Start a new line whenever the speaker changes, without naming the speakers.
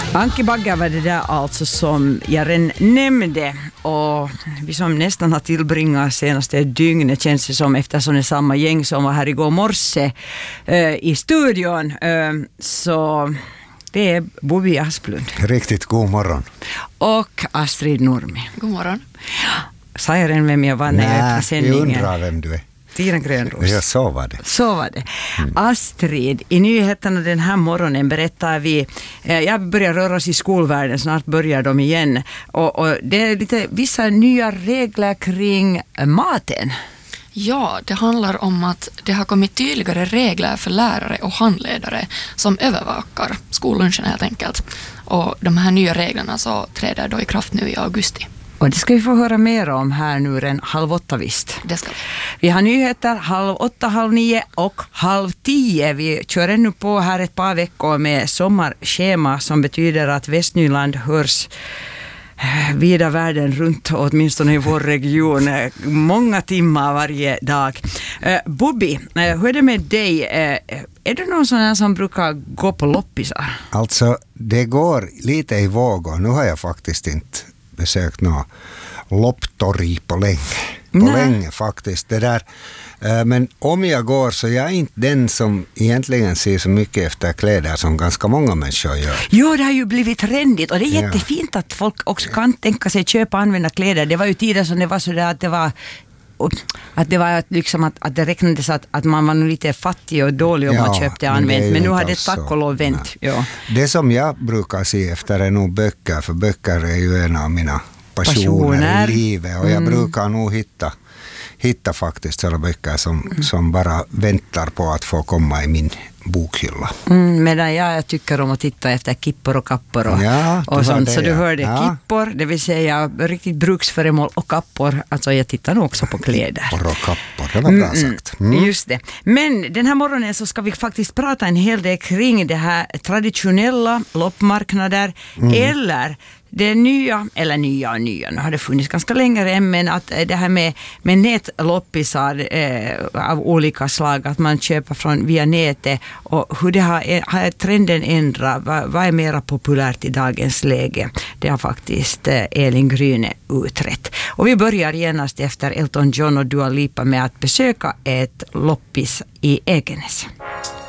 Anki Bagger var det där alltså som jag redan nämnde, och vi som nästan har tillbringat senaste dygnet känns det som, eftersom det är samma gäng som var här igår morse i studion, så det är Bobby Asplund.
Riktigt god morgon.
Och Astrid Nurmi.
God morgon.
Sa jag redan vem jag var när jag öppnade sändningen?
Nej, jag undrar vem du är.
Tina Grönros.
Ja, så var det.
Så var det. Astrid, i nyheterna den här morgonen berättar vi, jag börjar röra oss i skolvärlden, snart börjar de igen. Och det är lite vissa nya regler kring maten.
Ja, det handlar om att det har kommit tydligare regler för lärare och handledare som övervakar skollunchen helt enkelt. Och de här nya reglerna så träder då i kraft nu i augusti.
Och det ska vi få höra mer om här nu redan 7:30 visst.
Det ska vi.
Vi har nyheter 7:30, 7:30 och 9:30. Vi kör ännu på här ett par veckor med sommarschema som betyder att Västnyland hörs vida världen runt, åtminstone i vår region, många timmar varje dag. Bobby, hur är det med dig? Är du någon sån här som brukar gå på loppisar?
Alltså, det går lite i vågor. Nu har jag faktiskt inte besökt någon lopptorg på länge. Länge faktiskt. Det där. Men om jag går så jag är inte den som egentligen ser så mycket efter kläder som ganska många människor gör.
Jo, det har ju blivit trendigt och det är jättefint att folk också kan tänka sig köpa och använda kläder. Det var ju tider som det var så där att det var liksom att det räknades att man var lite fattig och dålig om man köpte och använt. Men nu har det tack och lov vänt. Ja.
Det som jag brukar se efter är nog böcker, för böcker är ju en av mina passioner i livet. Och jag brukar nog hitta faktiskt sådana böcker som bara väntar på att få komma i min bokhylla.
Medan jag tycker om att titta efter kippor och kappor och sånt. Det, så du hörde kippor, det vill säga riktigt bruksföremål, och kappor. Alltså jag tittar nog också på kläder.
Kippor och kappor, det var bra sagt.
Just det. Men den här morgonen så ska vi faktiskt prata en hel del kring det här traditionella loppmarknader eller det nya, eller nya, nu har det funnits ganska länge, men att det här med nätloppisar av olika slag, att man köper via nätet, och hur det har trenden ändrat, vad är mera populärt i dagens läge, det har faktiskt Elin Gryne utrett. Och vi börjar genast efter Elton John och Dua Lipa med att besöka ett loppis i Ekenäs.